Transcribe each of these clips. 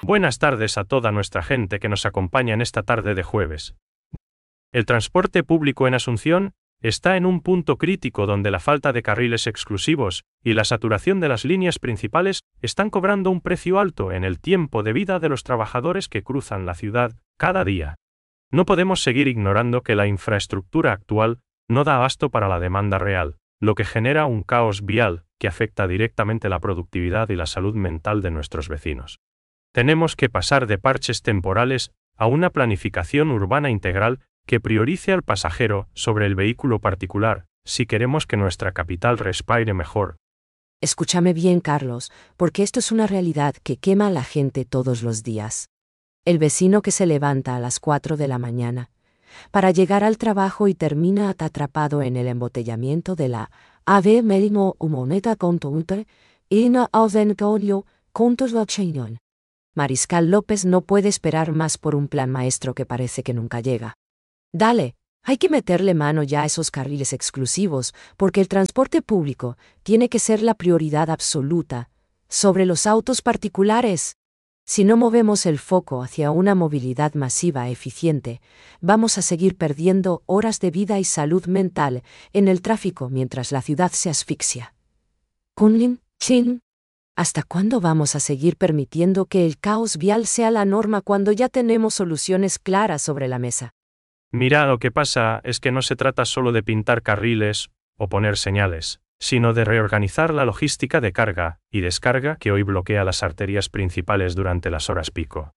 Buenas tardes a toda nuestra gente que nos acompaña en esta tarde de jueves. El transporte público en Asunción está en un punto crítico donde la falta de carriles exclusivos y la saturación de las líneas principales están cobrando un precio alto en el tiempo de vida de los trabajadores que cruzan la ciudad cada día. No podemos seguir ignorando que la infraestructura actual no da abasto para la demanda real, lo que genera un caos vial que afecta directamente la productividad y la salud mental de nuestros vecinos. Tenemos que pasar de parches temporales a una planificación urbana integral que priorice al pasajero sobre el vehículo particular, si queremos que nuestra capital respire mejor. Escúchame bien, Carlos, porque esto es una realidad que quema a la gente todos los días. El vecino que se levanta a las 4 de la mañana para llegar al trabajo y termina atrapado en el embotellamiento de la AV Melimo Humoneta Contunte y no Auvencolio Contos la Chainon. Mariscal López no puede esperar más por un plan maestro que parece que nunca llega. Dale, hay que meterle mano ya a esos carriles exclusivos, porque el transporte público tiene que ser la prioridad absoluta sobre los autos particulares. Si no movemos el foco hacia una movilidad masiva eficiente, vamos a seguir perdiendo horas de vida y salud mental en el tráfico mientras la ciudad se asfixia. Kunlin, Chin. ¿Hasta cuándo vamos a seguir permitiendo que el caos vial sea la norma cuando ya tenemos soluciones claras sobre la mesa? Mira, lo que pasa es que no se trata solo de pintar carriles o poner señales, sino de reorganizar la logística de carga y descarga que hoy bloquea las arterias principales durante las horas pico.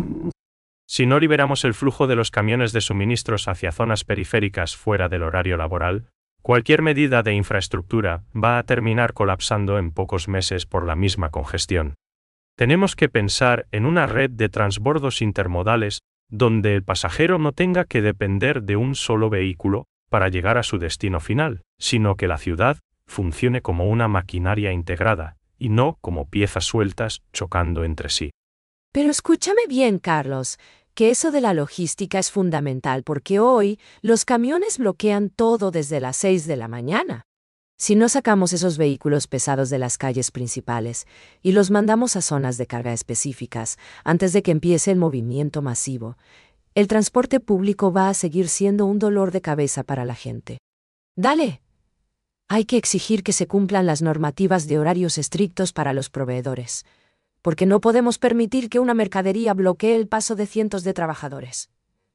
Si no liberamos el flujo de los camiones de suministros hacia zonas periféricas fuera del horario laboral, cualquier medida de infraestructura va a terminar colapsando en pocos meses por la misma congestión. Tenemos que pensar en una red de transbordos intermodales donde el pasajero no tenga que depender de un solo vehículo para llegar a su destino final, sino que la ciudad funcione como una maquinaria integrada, y no como piezas sueltas chocando entre sí. Pero escúchame bien, Carlos, que eso de la logística es fundamental porque hoy los camiones bloquean todo desde las 6 de la mañana. Si no sacamos esos vehículos pesados de las calles principales y los mandamos a zonas de carga específicas antes de que empiece el movimiento masivo, el transporte público va a seguir siendo un dolor de cabeza para la gente. Dale. Hay que exigir que se cumplan las normativas de horarios estrictos para los proveedores, porque no podemos permitir que una mercadería bloquee el paso de cientos de trabajadores.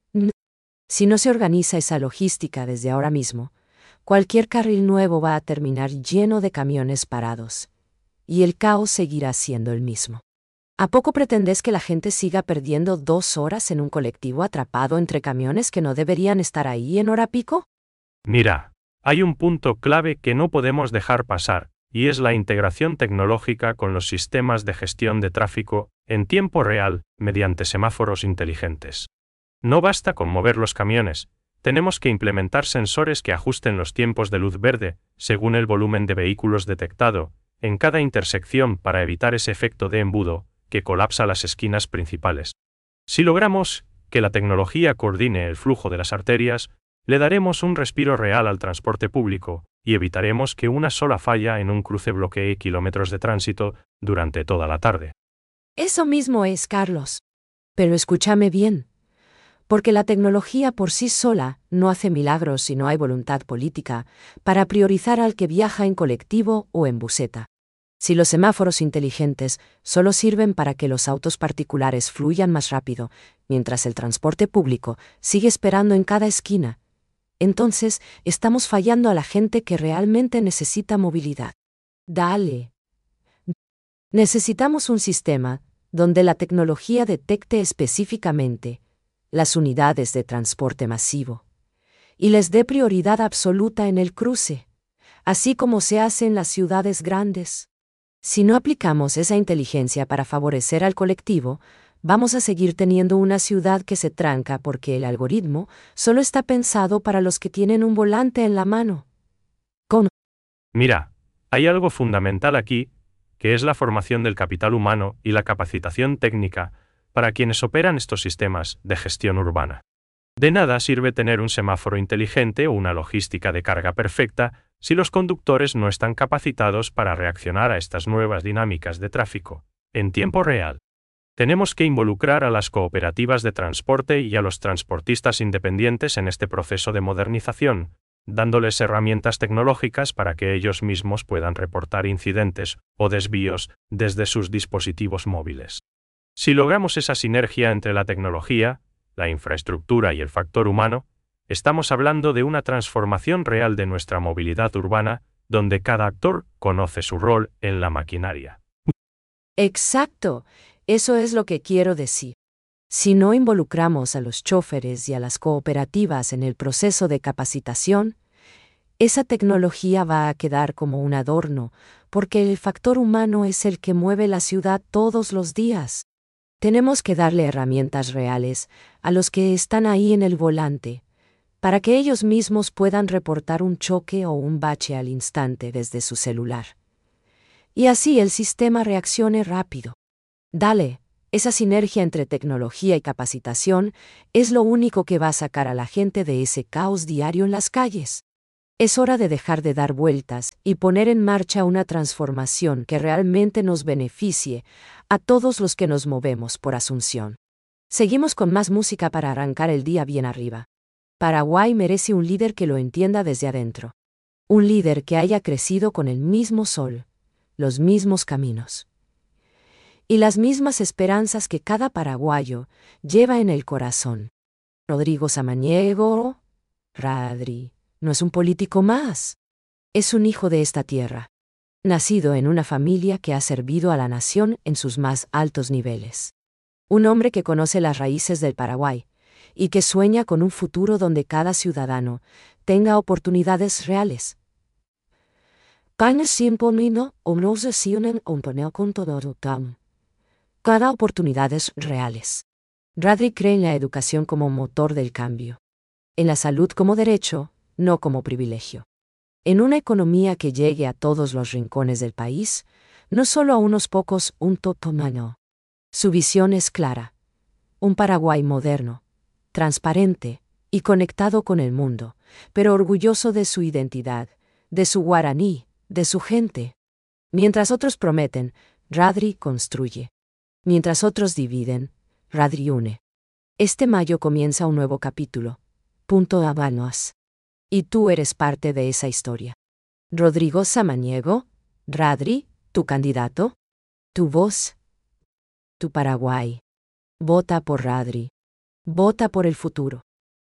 Si no se organiza esa logística desde ahora mismo, cualquier carril nuevo va a terminar lleno de camiones parados, y el caos seguirá siendo el mismo. ¿A poco pretendes que la gente siga perdiendo 2 horas en un colectivo atrapado entre camiones que no deberían estar ahí en hora pico? Mira, hay un punto clave que no podemos dejar pasar, y es la integración tecnológica con los sistemas de gestión de tráfico en tiempo real mediante semáforos inteligentes. No basta con mover los camiones. Tenemos que implementar sensores que ajusten los tiempos de luz verde, según el volumen de vehículos detectado, en cada intersección para evitar ese efecto de embudo que colapsa las esquinas principales. Si logramos que la tecnología coordine el flujo de las arterias, le daremos un respiro real al transporte público y evitaremos que una sola falla en un cruce bloquee kilómetros de tránsito durante toda la tarde. Eso mismo es, Carlos. Pero escúchame bien. Porque la tecnología por sí sola no hace milagros si no hay voluntad política para priorizar al que viaja en colectivo o en buseta. Si los semáforos inteligentes solo sirven para que los autos particulares fluyan más rápido, mientras el transporte público sigue esperando en cada esquina, entonces estamos fallando a la gente que realmente necesita movilidad. Dale. Necesitamos un sistema donde la tecnología detecte específicamente las unidades de transporte masivo y les dé prioridad absoluta en el cruce, así como se hace en las ciudades grandes. Si no aplicamos esa inteligencia para favorecer al colectivo, vamos a seguir teniendo una ciudad que se tranca porque el algoritmo solo está pensado para los que tienen un volante en la mano. Mira, hay algo fundamental aquí, que es la formación del capital humano y la capacitación técnica para quienes operan estos sistemas de gestión urbana. De nada sirve tener un semáforo inteligente o una logística de carga perfecta si los conductores no están capacitados para reaccionar a estas nuevas dinámicas de tráfico en tiempo real. Tenemos que involucrar a las cooperativas de transporte y a los transportistas independientes en este proceso de modernización, dándoles herramientas tecnológicas para que ellos mismos puedan reportar incidentes o desvíos desde sus dispositivos móviles. Si logramos esa sinergia entre la tecnología, la infraestructura y el factor humano, estamos hablando de una transformación real de nuestra movilidad urbana, donde cada actor conoce su rol en la maquinaria. Exacto, eso es lo que quiero decir. Si no involucramos a los choferes y a las cooperativas en el proceso de capacitación, esa tecnología va a quedar como un adorno, porque el factor humano es el que mueve la ciudad todos los días. Tenemos que darle herramientas reales a los que están ahí en el volante, para que ellos mismos puedan reportar un choque o un bache al instante desde su celular. Y así el sistema reaccione rápido. Dale, esa sinergia entre tecnología y capacitación es lo único que va a sacar a la gente de ese caos diario en las calles. Es hora de dejar de dar vueltas y poner en marcha una transformación que realmente nos beneficie a todos los que nos movemos por Asunción. Seguimos con más música para arrancar el día bien arriba. Paraguay merece un líder que lo entienda desde adentro. Un líder que haya crecido con el mismo sol, los mismos caminos y las mismas esperanzas que cada paraguayo lleva en el corazón. Rodrigo Samaniego, Radri, no es un político más. Es un hijo de esta tierra, nacido en una familia que ha servido a la nación en sus más altos niveles. Un hombre que conoce las raíces del Paraguay y que sueña con un futuro donde cada ciudadano tenga oportunidades reales. Cada oportunidades reales. Radri cree en la educación como motor del cambio. En la salud como derecho, no como privilegio. En una economía que llegue a todos los rincones del país, no solo a unos pocos, un totomano. Su visión es clara. Un Paraguay moderno, transparente y conectado con el mundo, pero orgulloso de su identidad, de su guaraní, de su gente. Mientras otros prometen, Radri construye. Mientras otros dividen, Radri une. Este mayo comienza un nuevo capítulo. Punto Habanos. Y tú eres parte de esa historia. Rodrigo Samaniego, Radri, tu candidato, tu voz, tu Paraguay. Vota por Radri. Vota por el futuro.